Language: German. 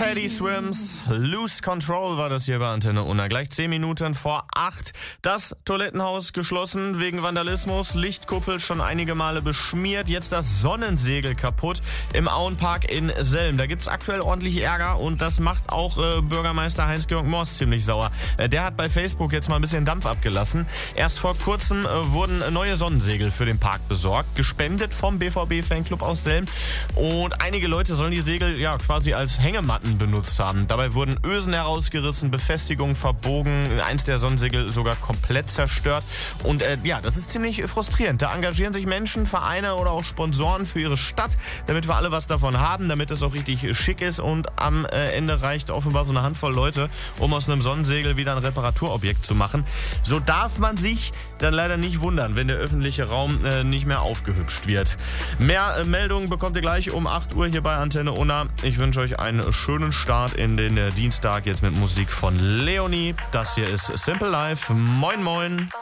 Teddy Swims, Lose Control war das hier bei Antenne Unna. Gleich 10 Minuten vor 8. Das Toilettenhaus geschlossen wegen Vandalismus. Lichtkuppel schon einige Male beschmiert. Jetzt das Sonnensegel kaputt im Auenpark in Selm. Da gibt's aktuell ordentlich Ärger und das macht auch Bürgermeister Heinz-Georg Morst ziemlich sauer. Der hat bei Facebook jetzt mal ein bisschen Dampf abgelassen. Erst vor kurzem wurden neue Sonnensegel für den Park besorgt, gespendet vom BVB-Fanclub aus Selm. Und einige Leute sollen die Segel ja quasi als Hängematten benutzt haben. Dabei wurden Ösen herausgerissen, Befestigungen verbogen, eins der Sonnensegel sogar komplett zerstört. Und das ist ziemlich frustrierend. Da engagieren sich Menschen, Vereine oder auch Sponsoren für ihre Stadt, damit wir alle was davon haben, damit es auch richtig schick ist. Und am Ende reicht offenbar so eine Handvoll Leute, um aus einem Sonnensegel wieder ein Reparaturobjekt zu machen. So darf man sich dann leider nicht wundern, wenn der öffentliche Raum nicht mehr aufgehübscht wird. Mehr Meldungen bekommt ihr gleich um 8 Uhr hier bei Antenne Unna. Ich wünsche euch einen schönen Start in den Dienstag jetzt mit Musik von Leonie. Das hier ist Simple Life. Moin moin.